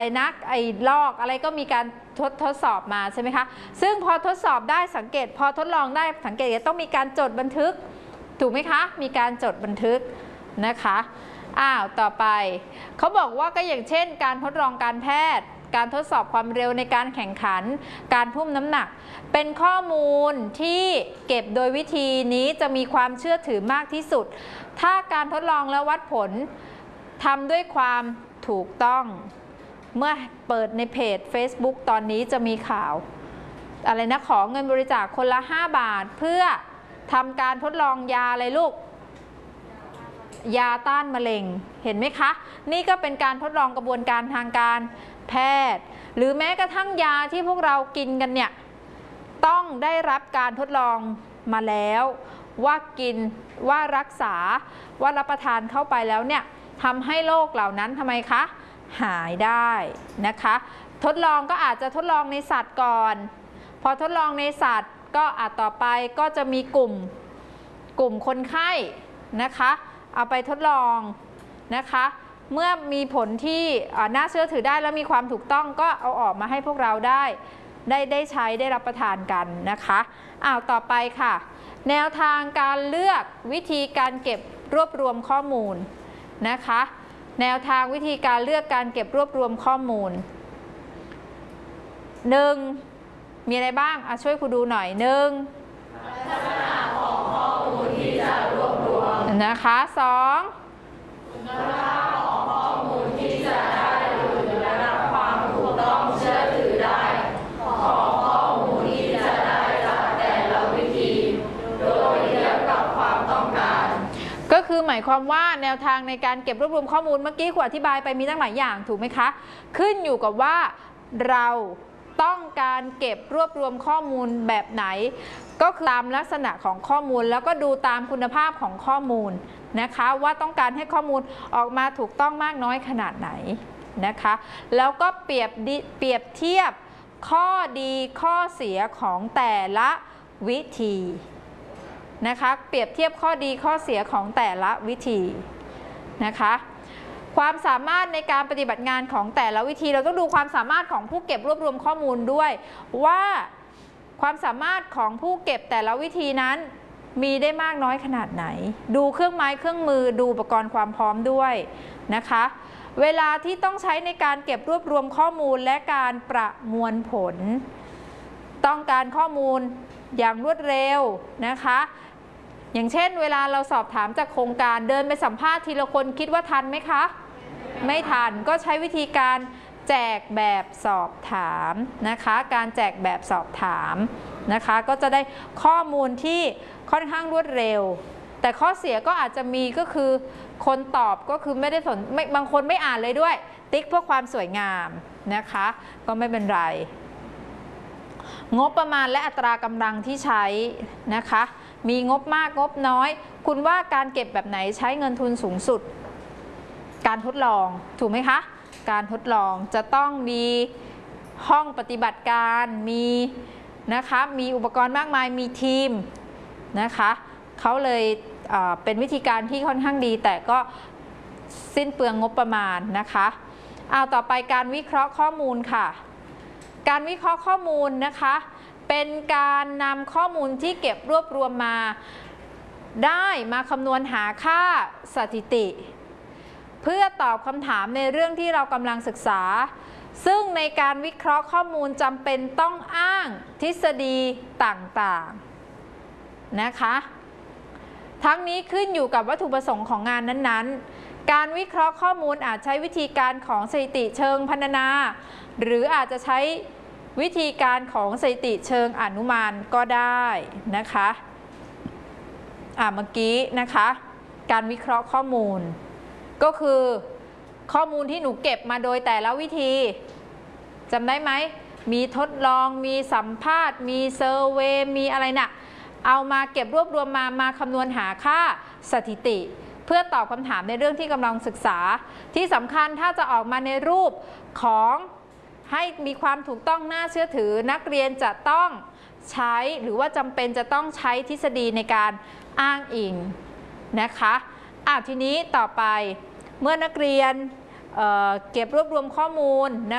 นักลอกอะไรก็มีการทดสอบมาใช่ไหมคะซึ่งพอทดสอบได้สังเกตพอทดลองได้สังเกตต้องมีการจดบันทึกถูกไหมคะมีการจดบันทึกนะคะต่อไปเขาบอกว่าก็อย่างเช่นการทดลองการแพทย์การทดสอบความเร็วในการแข่งขันการทุ่มน้ำหนักเป็นข้อมูลที่เก็บโดยวิธีนี้จะมีความเชื่อถือมากที่สุดถ้าการทดลองและวัดผลทำด้วยความถูกต้องเมื่อเปิดในเพจ Facebook ตอนนี้จะมีข่าวอะไรนะขอเงินบริจาคคนละ5 บาทเพื่อทำการทดลองยาอะไรลูกยาต้านมะเร็งเห็นไหมคะนี่ก็เป็นการทดลองกระบวนการทางการแพทย์หรือแม้กระทั่งยาที่พวกเรากินกันเนี่ยต้องได้รับการทดลองมาแล้วว่ากินว่ารักษาว่ารับประทานเข้าไปแล้วเนี่ยทำให้โรคเหล่านั้นทำไมคะหายได้นะคะทดลองก็อาจจะทดลองในสัตว์ก่อนพอทดลองในสัตว์ก็ต่อไปก็จะมีกลุ่มคนไข้นะคะเอาไปทดลองนะคะเมื่อมีผลที่น่าเชื่อถือได้และมีความถูกต้องก็เอาออกมาให้พวกเราได้ใช้ได้รับประทานกันนะคะต่อไปค่ะแนวทางการเลือกวิธีการเก็บรวบรวมข้อมูลนะคะแนวทางวิธีการเลือกการเก็บรวบรวมข้อมูล1มีอะไรบ้างช่วยครูดูหน่อย1ลักษณะของข้อมูลที่จะรวบรวมนะคะ2คุณภาพของข้อมูลที่จะได้หรือระดับความถูกต้องเชื่อถือได้ของข้อมูลที่จะได้จากแต่ละวิธีโดยเทียบกับความต้องการก็คือหมายความว่าแนวทางในการเก็บรวบรวมข้อมูลเมื่อกี้ครูอธิบายไปมีตั้งหลายอย่างถูกไหมคะขึ้นอยู่กับว่าเราต้องการเก็บรวบรวมข้อมูลแบบไหนก็คือตามลักษณะของข้อมูลแล้วก็ดูตามคุณภาพของข้อมูลนะคะว่าต้องการให้ข้อมูลออกมาถูกต้องมากน้อยขนาดไหนนะคะแล้วก็เปรียบเทียบข้อดีข้อเสียของแต่ละวิธีนะคะเปรียบเทียบข้อดีข้อเสียของแต่ละวิธีนะคะความสามารถในการปฏิบัติงานของแต่ละวิธีเราต้องดูความสามารถของผู้เก็บรวบรวมข้อมูลด้วยว่าความสามารถของผู้เก็บแต่ละวิธีนั้นมีได้มากน้อยขนาดไหนดูเครื่องไม้เครื่องมือดูอุปกรณ์ความพร้อมด้วยนะคะเวลาที่ต้องใช้ในการเก็บรวบรวมข้อมูลและการประมวลผลต้องการข้อมูลอย่างรวดเร็วนะคะอย่างเช่นเวลาเราสอบถามจากโครงการเดินไปสัมภาษณ์ทีละคนคิดว่าทันไหมคะไม่ทันก็ใช้วิธีการแจกแบบสอบถามนะคะการแจกแบบสอบถามนะคะก็จะได้ข้อมูลที่ค่อนข้างรวดเร็วแต่ข้อเสียก็อาจจะมีก็คือคนตอบก็คือไม่ได้สนบางคนไม่อ่านเลยด้วยติ๊กเพื่อความสวยงามนะคะก็ไม่เป็นไรงบประมาณและอัตรากำลังที่ใช้นะคะมีงบมากงบน้อยคุณว่าการเก็บแบบไหนใช้เงินทุนสูงสุดการทดลองถูกไหมคะการทดลองจะต้องมีห้องปฏิบัติการมีนะคะมีอุปกรณ์มากมายมีทีมนะคะเขาเลยเป็นวิธีการที่ค่อนข้างดีแต่ก็สิ้นเปลืองงบประมาณนะคะต่อไปการวิเคราะห์ข้อมูลค่ะการวิเคราะห์ข้อมูลนะคะเป็นการนำข้อมูลที่เก็บรวบรวมมาได้มาคำนวณหาค่าสถิติเพื่อตอบคำถามในเรื่องที่เรากำลังศึกษาซึ่งในการวิเคราะห์ข้อมูลจำเป็นต้องอ้างทฤษฎีต่างๆนะคะทั้งนี้ขึ้นอยู่กับวัตถุประสงค์ของงานนั้นๆการวิเคราะห์ข้อมูลอาจใช้วิธีการของสถิติเชิงพรรณนาหรืออาจจะใช้วิธีการของสถิติเชิงอนุมานก็ได้นะคะเมื่อกี้นะคะการวิเคราะห์ข้อมูลก็คือข้อมูลที่หนูเก็บมาโดยแต่ละวิธีจำได้ไหมมีทดลองมีสัมภาษณ์มีเซอร์เวย์มีอะไรนะเอามาเก็บรวบรวมมาคำนวณหาค่าสถิติเพื่อตอบคำถามในเรื่องที่กำลังศึกษาที่สำคัญถ้าจะออกมาในรูปของให้มีความถูกต้องน่าเชื่อถือนักเรียนจะต้องใช้หรือว่าจำเป็นจะต้องใช้ทฤษฎีในการอ้างอิงนะคะทีนี้ต่อไปเมื่อนักเรียนเก็บรวบรวมข้อมูลนะ